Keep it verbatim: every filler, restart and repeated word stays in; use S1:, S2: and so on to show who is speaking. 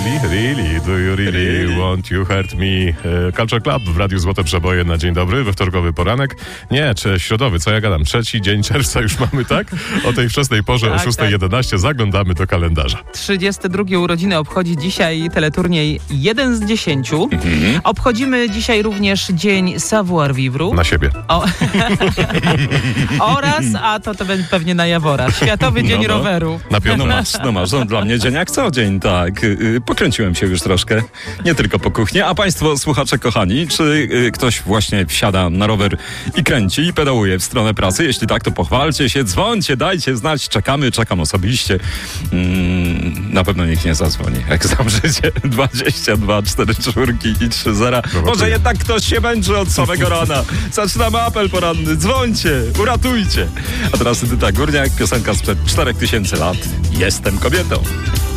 S1: Really, do you really, really want you hurt me? Culture Club w Radiu Złote Przeboje na dzień dobry, we wtorkowy poranek. Nie, czy środowy, co ja gadam? Trzeci dzień czerwca już mamy, tak? O tej wczesnej porze tak, o szósta jedenaście tak. Zaglądamy do kalendarza.
S2: trzydzieste drugie urodziny obchodzi dzisiaj teleturniej jeden z dziesięciu. Mhm. Obchodzimy dzisiaj również dzień savoir-vivre.
S1: Na siebie.
S2: O... Oraz, a to, to pewnie na Jawora, Światowy Dzień
S3: no, no.
S2: Roweru.
S3: Na pewno masz, no masz, no, dla mnie dzień jak co dzień, tak. Pokręciłem się już troszkę, nie tylko po kuchni. A państwo, słuchacze kochani, czy ktoś właśnie wsiada na rower i kręci i pedałuje w stronę pracy? Jeśli tak, to pochwalcie się, dzwońcie, dajcie znać, czekamy, czekam osobiście. Mm, na pewno nikt nie zadzwoni, jak zamrzycie dwadzieścia dwa, cztery czwórki i trzy zera. Może jednak ktoś się męczy od samego rana. Zaczynamy apel poranny, dzwońcie, uratujcie. A teraz Edyta Górniak, piosenka sprzed czterech tysięcy lat. Jestem kobietą.